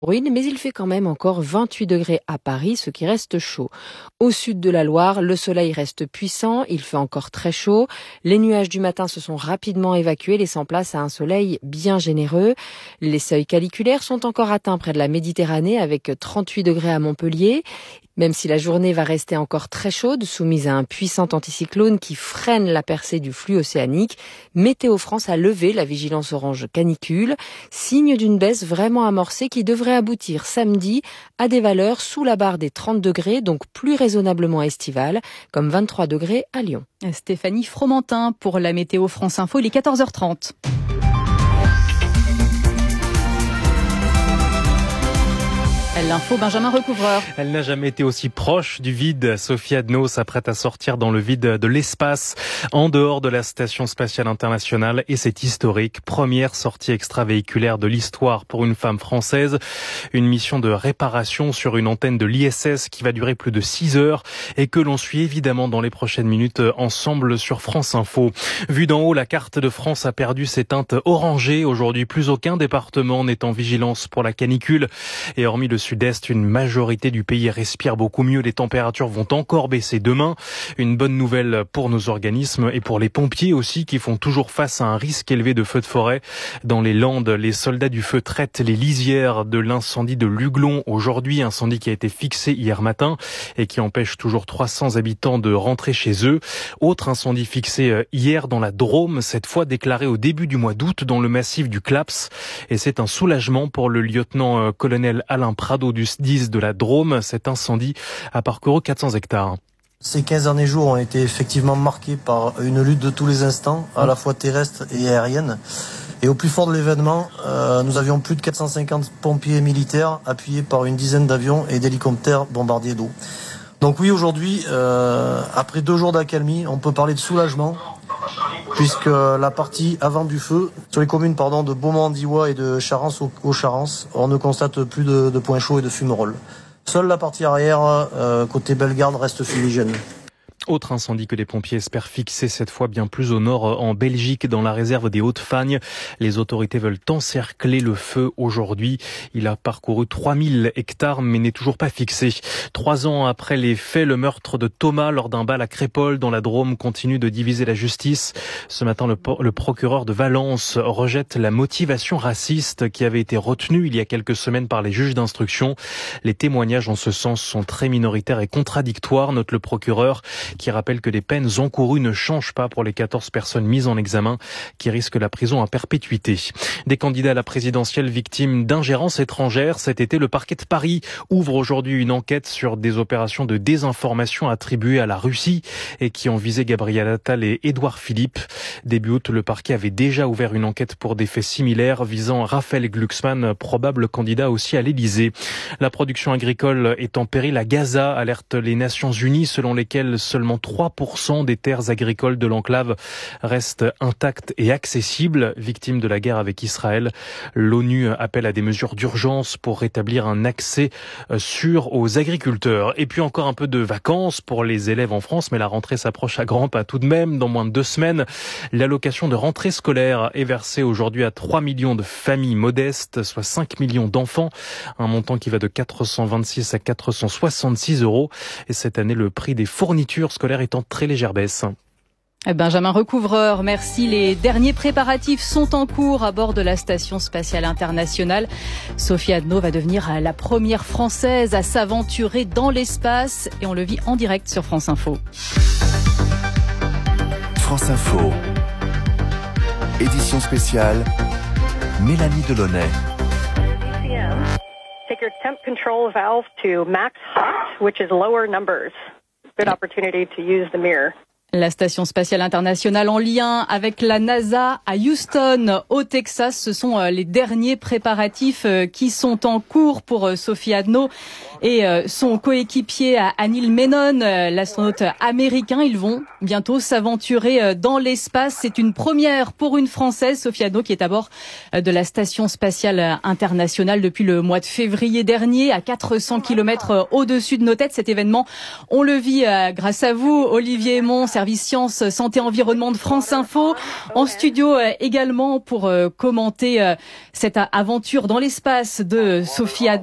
ruine, mais il fait quand même encore 28 degrés à Paris, ce qui reste chaud. Au sud de la Loire, le soleil reste puissant, il fait encore très chaud. Les nuages du matin se sont rapidement évacués, laissant place à un soleil bien généreux. Les seuils caniculaires sont encore atteints près de la Méditerranée, avec 38 degrés à Montpellier. Même si la journée va rester encore très chaude, soumise à un puissant anticyclone qui freine la percée du flux océanique, Météo France a levé la vigilance orange canicule, signe d'une baisse vraiment amorcée qui devrait aboutir samedi à des valeurs sous la barre des 30 degrés, donc plus raisonnablement estivales, comme 23 degrés à Lyon. Stéphanie Fromentin pour la Météo France Info, il est 14h30. L'info, Benjamin Recouvreur. Elle n'a jamais été aussi proche du vide. Sophie Adno s'apprête à sortir dans le vide de l'espace, en dehors de la Station Spatiale Internationale, et c'est historique. Première sortie extravéhiculaire de l'histoire pour une femme française. Une mission de réparation sur une antenne de l'ISS qui va durer plus de 6 heures et que l'on suit évidemment dans les prochaines minutes ensemble sur France Info. Vue d'en haut, la carte de France a perdu ses teintes orangées. Aujourd'hui, plus aucun département n'est en vigilance pour la canicule. Et hormis le sud-est, une majorité du pays respire beaucoup mieux. Les températures vont encore baisser demain. Une bonne nouvelle pour nos organismes et pour les pompiers aussi qui font toujours face à un risque élevé de feux de forêt. Dans les Landes, les soldats du feu traitent les lisières de l'incendie de Luglon aujourd'hui. Incendie qui a été fixé hier matin et qui empêche toujours 300 habitants de rentrer chez eux. Autre incendie fixé hier dans la Drôme, cette fois déclaré au début du mois d'août dans le massif du Claps. Et c'est un soulagement pour le lieutenant-colonel Alain Prado du SDIS de la Drôme. Cet incendie a parcouru 400 hectares. Ces 15 derniers jours ont été effectivement marqués par une lutte de tous les instants, à la fois terrestre et aérienne. Et au plus fort de l'événement, nous avions plus de 450 pompiers militaires appuyés par une dizaine d'avions et d'hélicoptères bombardiers d'eau. Donc oui, aujourd'hui, après 2 jours d'accalmie, on peut parler de soulagement, puisque la partie avant du feu, sur les communes de Beaumont-en-Diois et de Charence aux Charences, on ne constate plus de points chauds et de fumerolles. Seule la partie arrière, côté Bellegarde, reste fumigène. Autre incendie que les pompiers espèrent fixer cette fois bien plus au nord en Belgique, dans la réserve des Hautes-Fagnes. Les autorités veulent encercler le feu aujourd'hui. Il a parcouru 3000 hectares mais n'est toujours pas fixé. 3 ans après les faits, le meurtre de Thomas lors d'un bal à Crépol dans la Drôme continue de diviser la justice. Ce matin, le procureur de Valence rejette la motivation raciste qui avait été retenue il y a quelques semaines par les juges d'instruction. Les témoignages en ce sens sont très minoritaires et contradictoires, note le procureur, qui rappelle que les peines encourues ne changent pas pour les 14 personnes mises en examen qui risquent la prison à perpétuité. Des candidats à la présidentielle victimes d'ingérence étrangère. Cet été, le parquet de Paris ouvre aujourd'hui une enquête sur des opérations de désinformation attribuées à la Russie et qui ont visé Gabriel Attal et Édouard Philippe. Début août, le parquet avait déjà ouvert une enquête pour des faits similaires visant Raphaël Glucksmann, probable candidat aussi à l'Élysée. La production agricole est en péril à Gaza, alertent les Nations Unies, selon lesquelles seulement 3% des terres agricoles de l'enclave restent intactes et accessibles. Victimes de la guerre avec Israël, l'ONU appelle à des mesures d'urgence pour rétablir un accès sûr aux agriculteurs. Et puis encore un peu de vacances pour les élèves en France, mais la rentrée s'approche à grands pas tout de même. Dans moins de 2 semaines, l'allocation de rentrée scolaire est versée aujourd'hui à 3 millions de familles modestes, soit 5 millions d'enfants. Un montant qui va de 426 à 466 €. Et cette année, le prix des fournitures scolaires est en très légère baisse. Benjamin Recouvreur, merci. Les derniers préparatifs sont en cours à bord de la Station Spatiale Internationale. Sophie Adno va devenir la première Française à s'aventurer dans l'espace et on le vit en direct sur France Info. France Info. Édition spéciale, Mélanie Delaunay. Take your temp control valve to max hot, which is lower numbers. Good opportunity to use the mirror. La Station Spatiale Internationale en lien avec la NASA à Houston, au Texas. Ce sont les derniers préparatifs qui sont en cours pour Sophie Adno et son coéquipier Anil Menon, l'astronaute américain. Ils vont bientôt s'aventurer dans l'espace. C'est une première pour une Française, Sophie Adno, qui est à bord de la Station Spatiale Internationale depuis le mois de février dernier, à 400 km au-dessus de nos têtes. Cet événement, on le vit grâce à vous, Olivier Aymon, service Sciences, Santé, Environnement de France Info. En studio également pour commenter cette aventure dans l'espace de Sophie Adno.